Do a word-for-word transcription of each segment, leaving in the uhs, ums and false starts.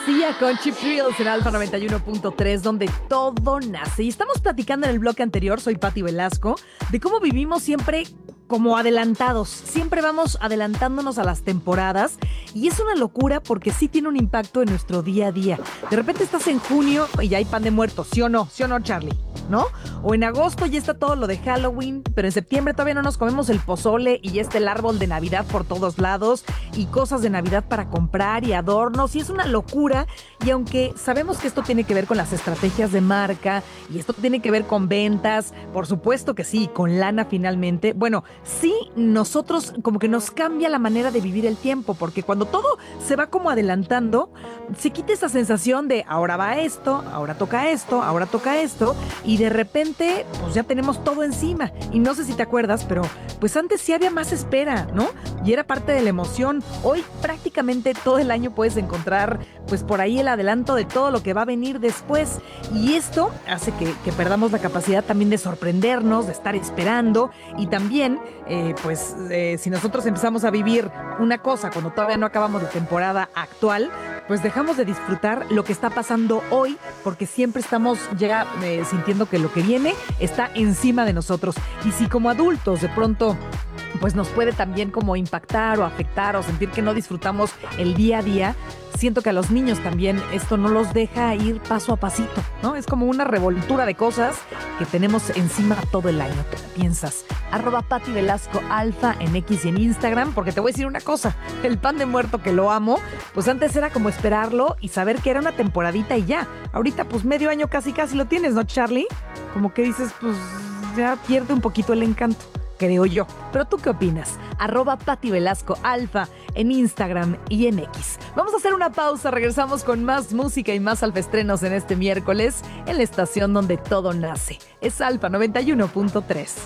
Sia con Cheap Thrills en Alfa noventa y uno punto tres, donde todo nace. Y estamos platicando en el bloque anterior, soy Pati Velasco, de cómo vivimos siempre como adelantados. Siempre vamos adelantándonos a las temporadas y es una locura porque sí tiene un impacto en nuestro día a día. De repente estás en junio y ya hay pan de muertos, ¿sí o no? ¿Sí o no, Charlie? ¿No? O en agosto ya está todo lo de Halloween, pero en septiembre todavía no nos comemos el pozole y ya está el árbol de Navidad por todos lados y cosas de Navidad para comprar y adornos, y es una locura. Y aunque sabemos que esto tiene que ver con las estrategias de marca y esto tiene que ver con ventas, por supuesto que sí, con lana finalmente, bueno, sí, nosotros como que nos cambia la manera de vivir el tiempo, porque cuando todo se va como adelantando, se quita esa sensación de ahora va esto, ahora toca esto, ahora toca esto, y de repente pues ya tenemos todo encima. Y no sé si te acuerdas, pero pues antes sí había más espera, ¿no? Y era parte de la emoción. Hoy prácticamente todo el año puedes encontrar pues por ahí el adelanto de todo lo que va a venir después, y esto hace que, que perdamos la capacidad también de sorprendernos, de estar esperando. Y también eh, pues eh, si nosotros empezamos a vivir una cosa cuando todavía no acabamos la temporada actual, pues dejamos de disfrutar lo que está pasando hoy, porque siempre estamos ya eh, sintiendo que lo que viene está encima de nosotros. Y si como adultos de pronto pues nos puede también como impactar o afectar o sentir que no disfrutamos el día a día, siento que a los niños también esto no los deja ir paso a pasito, ¿no? Es como una revoltura de cosas que tenemos encima todo el año. ¿Qué piensas? Arroba Pati Velasco Alfa en X y en Instagram, porque te voy a decir una cosa, el pan de muerto, que lo amo, pues antes era como esperarlo y saber que era una temporadita y ya. Ahorita pues medio año casi casi lo tienes, ¿no, Charlie? Como que dices, pues ya pierde un poquito el encanto, creo yo. ¿Pero tú qué opinas? Arroba Pati Velasco Alfa en Instagram y en X. Vamos a hacer una pausa, regresamos con más música y más alfaestrenos en este miércoles en la estación donde todo nace. Es Alfa noventa y uno punto tres.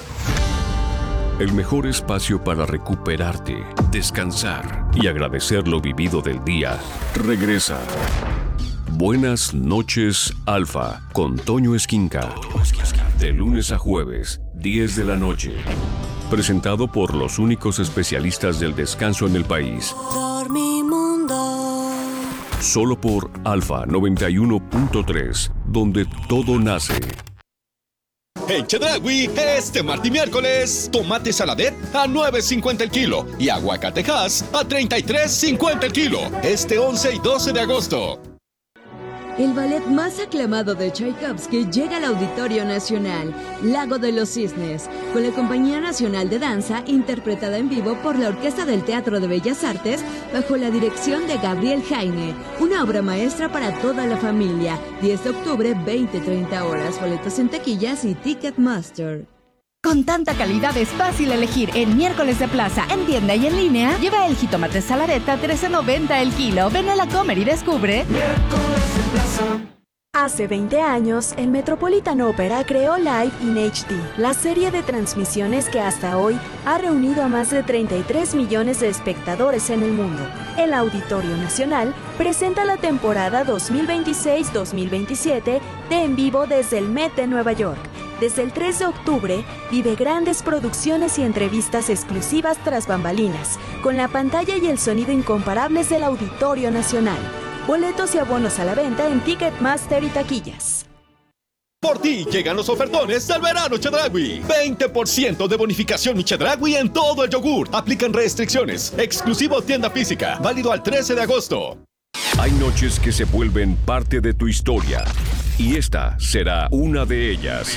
El mejor espacio para recuperarte, descansar y agradecer lo vivido del día regresa. Buenas noches, Alfa, con Toño Esquinca. De lunes a jueves, diez de la noche. Presentado por los únicos especialistas del descanso en el país. Dormimundo. Solo por Alfa noventa y uno punto tres, donde todo nace. En Chedraui, este martes y miércoles, tomate saladet a nueve cincuenta el kilo y aguacatejas a treinta y tres cincuenta el kilo. Este once y doce de agosto. El ballet más aclamado de Tchaikovsky llega al Auditorio Nacional, Lago de los Cisnes, con la Compañía Nacional de Danza, interpretada en vivo por la Orquesta del Teatro de Bellas Artes, bajo la dirección de Gabriel Jaime. Una obra maestra para toda la familia. diez de octubre, veinte treinta horas. Boletos en taquillas y Ticketmaster. Con tanta calidad es fácil elegir. En miércoles de plaza, en tienda y en línea, lleva el jitomate saladeta a trece noventa el kilo. Ven a la Comer y descubre. Miércoles de plaza. Hace veinte años, el Metropolitan Opera creó Live in H D, la serie de transmisiones que hasta hoy ha reunido a más de treinta y tres millones de espectadores en el mundo. El Auditorio Nacional presenta la temporada dos mil veintiséis dos mil veintisiete de En Vivo desde el Met de Nueva York. Desde el tres de octubre, vive grandes producciones y entrevistas exclusivas tras bambalinas, con la pantalla y el sonido incomparables del Auditorio Nacional. Boletos y abonos a la venta en Ticketmaster y taquillas. Por ti llegan los ofertones del verano Chedraui. veinte por ciento de bonificación mi Chedraui en todo el yogur. Aplican restricciones. Exclusivo tienda física. Válido al trece de agosto. Hay noches que se vuelven parte de tu historia. Y esta será una de ellas.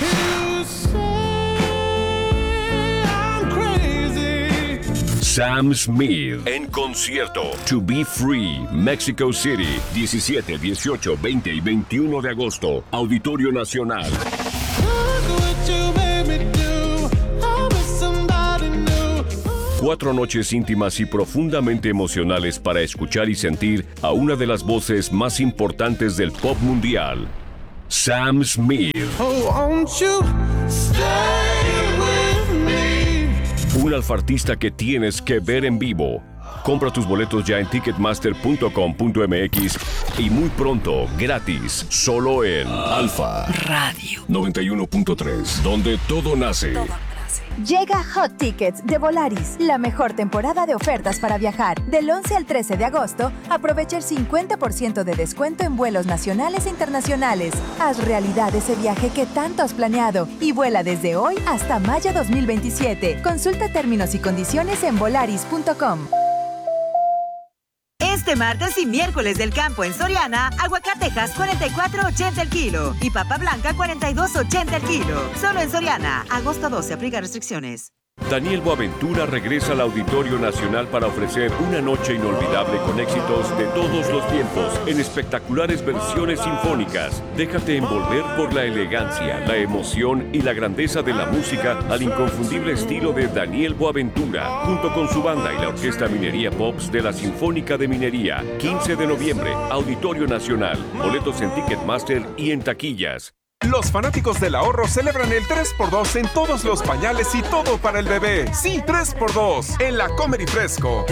Sam Smith en concierto. To Be Free, Mexico City, diecisiete, dieciocho, veinte y veintiuno de agosto. Auditorio Nacional. Cuatro noches íntimas y profundamente emocionales para escuchar y sentir a una de las voces más importantes del pop mundial, Sam Smith. Oh, won't you stay with me? Un alfartista que tienes que ver en vivo. Compra tus boletos ya en ticketmaster punto com punto m x y muy pronto, gratis, solo en Alfa Radio noventa y uno punto tres, donde todo nace. Todo nace. doce. Llega Hot Tickets de Volaris, la mejor temporada de ofertas para viajar. Del once al trece de agosto, aprovecha el cincuenta por ciento de descuento en vuelos nacionales e internacionales. Haz realidad ese viaje que tanto has planeado y vuela desde hoy hasta mayo dos mil veintisiete. Consulta términos y condiciones en volaris punto com. Este martes y miércoles del campo en Soriana, aguacatejas cuarenta y cuatro ochenta el kilo y papa blanca cuarenta y dos ochenta el kilo. Solo en Soriana, agosto doce, aplica restricciones. Daniel Boaventura regresa al Auditorio Nacional para ofrecer una noche inolvidable con éxitos de todos los tiempos en espectaculares versiones sinfónicas. Déjate envolver por la elegancia, la emoción y la grandeza de la música al inconfundible estilo de Daniel Boaventura, junto con su banda y la Orquesta Minería Pops de la Sinfónica de Minería. quince de noviembre, Auditorio Nacional. Boletos en Ticketmaster y en taquillas. Los fanáticos del ahorro celebran el tres por dos en todos los pañales y todo para el bebé. Sí, tres por dos en la Comer y Fresco.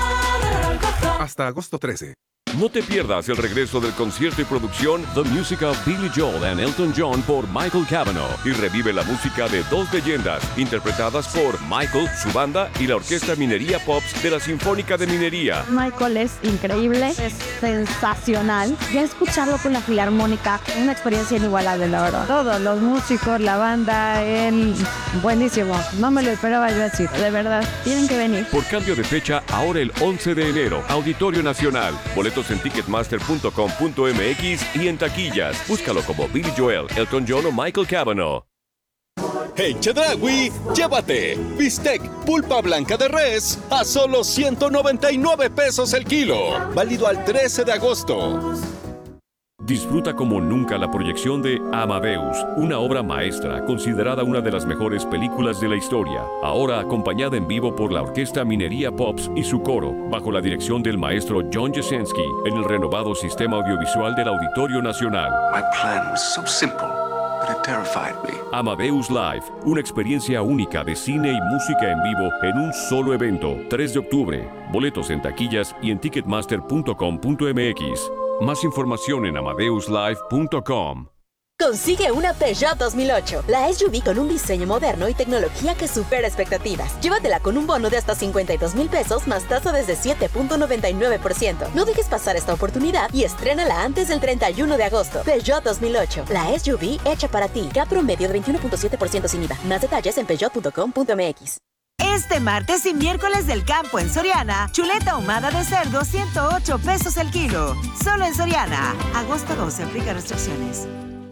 Hasta agosto trece. No te pierdas el regreso del concierto y producción The Music of Billy Joel and Elton John por Michael Cavanaugh y revive la música de dos leyendas interpretadas por Michael, su banda y la Orquesta Minería Pops de la Sinfónica de Minería. Michael es increíble, es sensacional. Ya escucharlo con la Filarmónica, una experiencia inigualable, la verdad. Todos los músicos, la banda, él, buenísimo. No me lo esperaba yo decir, de verdad. Tienen que venir. Por cambio de fecha, ahora el once de enero, Auditorio Nacional. Boletos en ticketmaster punto com punto m x y en taquillas. Búscalo como Billy Joel, Elton John o Michael Cavanaugh. En Chedraui, llévate bistec pulpa blanca de res a solo ciento noventa y nueve pesos el kilo. Válido al trece de agosto. Disfruta como nunca la proyección de Amadeus, una obra maestra considerada una de las mejores películas de la historia, ahora acompañada en vivo por la Orquesta Minería Pops y su coro, bajo la dirección del maestro John Jasinski, en el renovado sistema audiovisual del Auditorio Nacional. My plan was so simple, but it terrified me. Amadeus Live, una experiencia única de cine y música en vivo en un solo evento, tres de octubre. Boletos en taquillas y en ticketmaster punto com punto m x. Más información en amadeus live punto com. Consigue una Peugeot dos mil ocho, la S U V con un diseño moderno y tecnología que supera expectativas. Llévatela con un bono de hasta cincuenta y dos mil pesos más tasa desde siete punto noventa y nueve por ciento. No dejes pasar esta oportunidad y estrénala antes del treinta y uno de agosto. Peugeot dos mil ocho, la S U V hecha para ti. K promedio de veintiuno punto siete por ciento sin I V A. Más detalles en peugeot punto com punto m x. Este martes y miércoles del campo en Soriana, chuleta ahumada de cerdo ciento ocho pesos el kilo. Solo en Soriana. Agosto doce, aplica restricciones.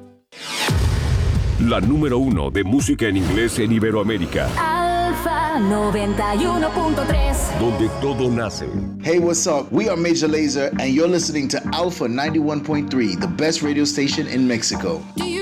La número uno de música en inglés en Iberoamérica. Alfa noventa y uno punto tres. Donde todo nace. Hey, what's up? We are Major Lazer and you're listening to Alpha ninety-one point three, the best radio station in Mexico.